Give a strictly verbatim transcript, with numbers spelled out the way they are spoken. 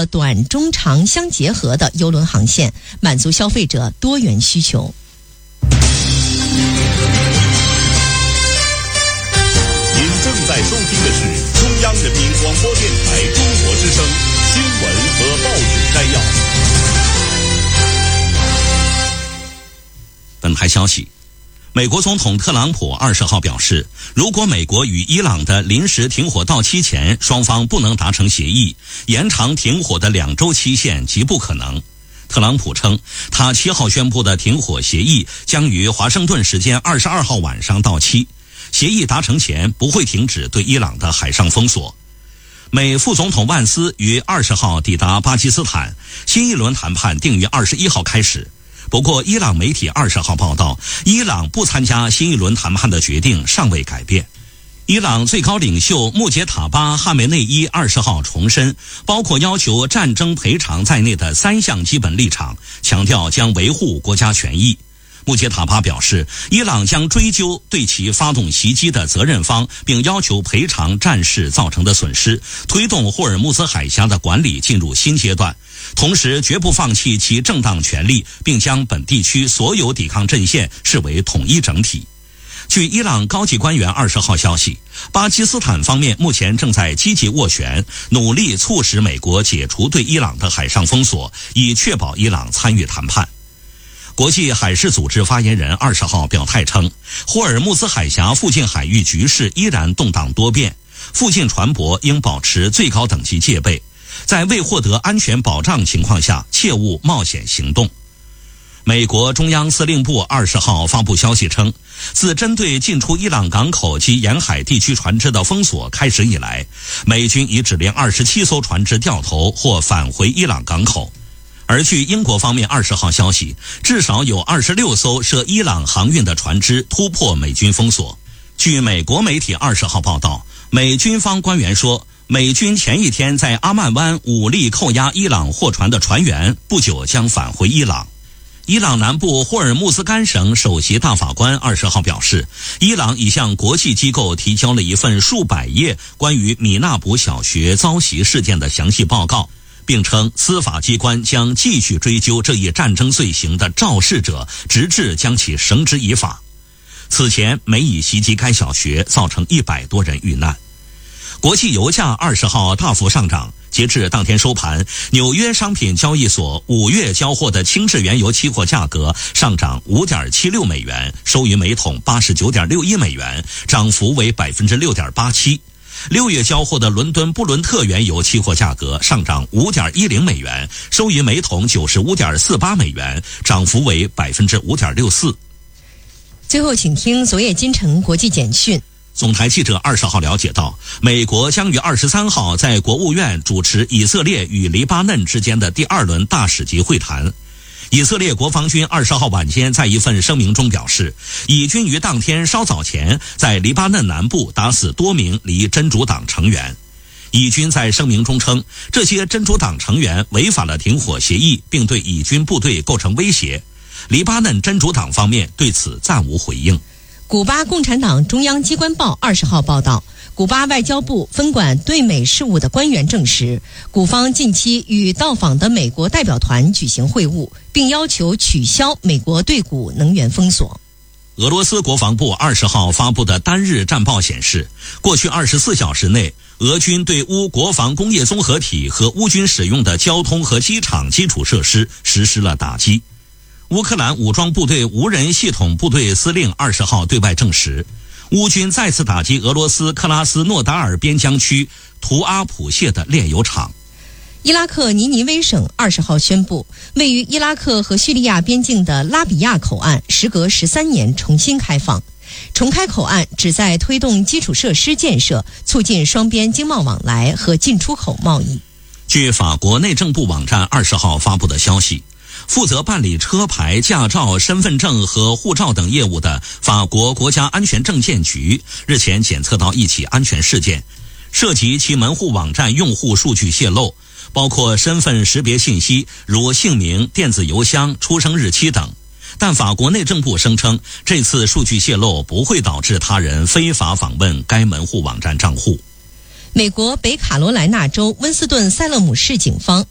个短、中、长相结合的邮轮航线，满足消费者多元需求。 您正在收听的是中央人民广播电台中国之声新闻和报纸摘要。 本台消息，美国总统特朗普二十号表示，如果美国与伊朗的临时停火到期前双方不能达成协议，延长停火的两周期限极不可能。特朗普称，他七号宣布的停火协议将于华盛顿时间二十二号晚上到期，协议达成前不会停止对伊朗的海上封锁。美副总统万斯于二十号抵达巴基斯坦，新一轮谈判定于二十一号开始。不过，伊朗媒体二十号报道，伊朗不参加新一轮谈判的决定尚未改变。伊朗最高领袖穆杰塔巴·哈梅内伊二十号重申，包括要求战争赔偿在内的三项基本立场，强调将维护国家权益。穆杰塔巴表示，伊朗将追究对其发动袭击的责任方，并要求赔偿战事造成的损失，推动霍尔木兹海峡的管理进入新阶段，同时绝不放弃其正当权利，并将本地区所有抵抗阵线视为统一整体。据伊朗高级官员二十号消息，巴基斯坦方面目前正在积极斡旋，努力促使美国解除对伊朗的海上封锁，以确保伊朗参与谈判。国际海事组织发言人二十号表态称，霍尔木兹海峡附近海域局势依然动荡多变，附近船舶应保持最高等级戒备，在未获得安全保障情况下切勿冒险行动。美国中央司令部二十号发布消息称，自针对进出伊朗港口及沿海地区船只的封锁开始以来，美军已指令二十七艘船只掉头或返回伊朗港口。而据英国方面二十号消息，至少有二十六艘涉伊朗航运的船只突破美军封锁。据美国媒体二十号报道，美军方官员说，美军前一天在阿曼湾武力扣押伊朗货船的船员，不久将返回伊朗。伊朗南部霍尔木兹干省首席大法官二十号表示，伊朗已向国际机构提交了一份数百页关于米纳卜小学遭袭事件的详细报告，并称司法机关将继续追究这一战争罪行的肇事者，直至将其绳之以法。此前美以袭击该小学，造成一百多人遇难。国际油价二十号大幅上涨，截至当天收盘，纽约商品交易所五月交货的轻质原油期货价格上涨 五点七六美元，收于每桶 八十九点六一美元，涨幅为 百分之六点八七。六月交货的伦敦布伦特原油期货价格上涨 五点一零美元，收于每桶 九十五点四八美元，涨幅为 百分之五点六四。 最后请听昨夜今晨国际简讯。 总台记者二十号了解到，美国将于二十三号在国务院主持以色列与黎巴嫩之间的第二轮大使级会谈。以色列国防军二十号晚间在一份声明中表示，以军于当天稍早前在黎巴嫩南部打死多名离真主党成员。以军在声明中称，这些真主党成员违反了停火协议，并对以军部队构成威胁。黎巴嫩真主党方面对此暂无回应。 古巴共产党中央机关报二十号报道，古巴外交部分管对美事务的官员证实，古方近期与到访的美国代表团举行会晤，并要求取消美国对古能源封锁。 俄罗斯国防部二十号发布的单日战报显示，过去二十四小时内，俄军对乌国防工业综合体和乌军使用的交通和机场基础设施实施了打击。乌克兰武装部队无人系统部队司令二十号对外证实，乌军再次打击俄罗斯克拉斯诺达尔边疆区图阿普谢的炼油厂。 伊拉克尼尼微省二十号宣布，位于伊拉克和叙利亚边境的拉比亚口岸时隔十三年重新开放。重开口岸旨在推动基础设施建设，促进双边经贸往来和进出口贸易。 据法国内政部网站二十号发布的消息，负责办理车牌、驾照、身份证和护照等业务的法国国家安全证件局日前检测到一起安全事件，涉及其门户网站用户数据泄露，包括身份识别信息，如姓名、电子邮箱、出生日期等。但法国内政部声称，这次数据泄露不会导致他人非法访问该门户网站账户。 美国北卡罗来纳州温斯顿塞勒姆市警方